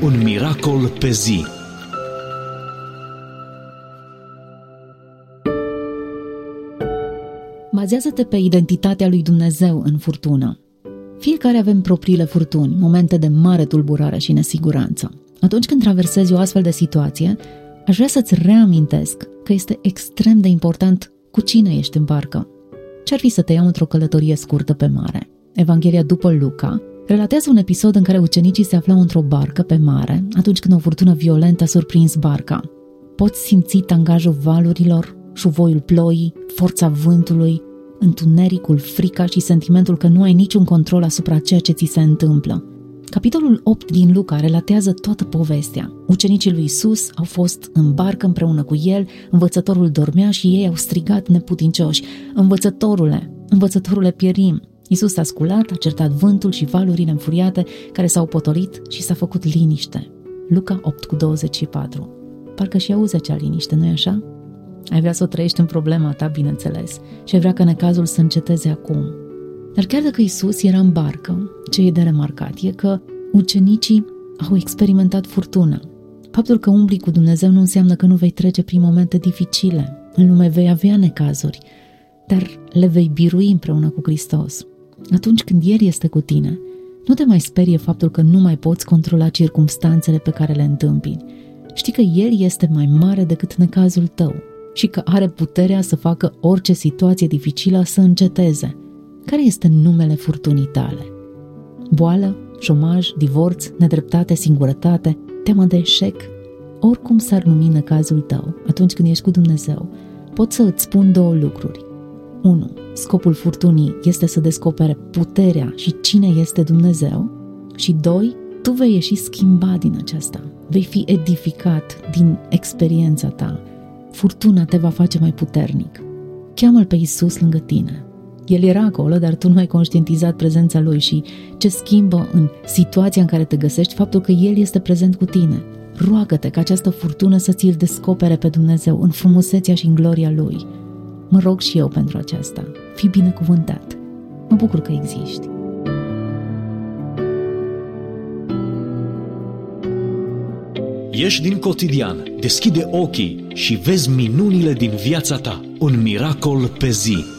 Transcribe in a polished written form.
Un miracol pe zi. Bazează-te pe identitatea lui Dumnezeu în furtună. Fiecare avem propriile furtuni, momente de mare tulburare și nesiguranță. Atunci când traversezi o astfel de situație, aș vrea să-ți reamintesc că este extrem de important cu cine ești în barcă. Ce-ar fi să te iau într-o călătorie scurtă pe mare? Evanghelia după Luca relatează un episod în care ucenicii se aflau într-o barcă pe mare atunci când o furtună violentă a surprins barca. Poți simți tangajul valurilor, șuvoiul ploii, forța vântului, întunericul, frica și sentimentul că nu ai niciun control asupra ceea ce ți se întâmplă. Capitolul 8 din Luca relatează toată povestea. Ucenicii lui Iisus au fost în barcă împreună cu el, învățătorul dormea și ei au strigat neputincioși: Învățătorule, pierim! Iisus a sculat, a certat vântul și valurile înfuriate care s-au potolit și s-a făcut liniște. Luca 8:24. Parcă și auzi acea liniște, nu-i așa? Ai vrea să o trăiești în problema ta, bineînțeles, și ai vrea ca necazul să înceteze acum. Dar chiar dacă Iisus era în barcă, ce e de remarcat e că ucenicii au experimentat furtună. Faptul că umbli cu Dumnezeu nu înseamnă că nu vei trece prin momente dificile. În lume vei avea necazuri, dar le vei birui împreună cu Hristos. Atunci când El este cu tine, nu te mai sperie faptul că nu mai poți controla circumstanțele pe care le întâmpini. Știi că El este mai mare decât necazul tău și că are puterea să facă orice situație dificilă să înceteze. Care este numele furtunii tale? Boală, șomaj, divorț, nedreptate, singurătate, teamă de eșec? Oricum s-ar numi necazul tău, atunci când ești cu Dumnezeu, pot să îți spun două lucruri. 1. Scopul furtunii este să descopere puterea și cine este Dumnezeu. Și 2. Tu vei ieși schimbat din aceasta. Vei fi edificat din experiența ta. Furtuna te va face mai puternic. Cheamă-L pe Iisus lângă tine. El era acolo, dar tu nu ai conștientizat prezența Lui și ce schimbă în situația în care te găsești faptul că El este prezent cu tine. Roagă-te ca această furtună să ți-l descopere pe Dumnezeu în frumusețea și în gloria Lui. Mă rog și eu pentru aceasta. Fii binecuvântat. Mă bucur că existi. Ieși din cotidian, deschide ochii și vezi minunile din viața ta. Un miracol pe zi.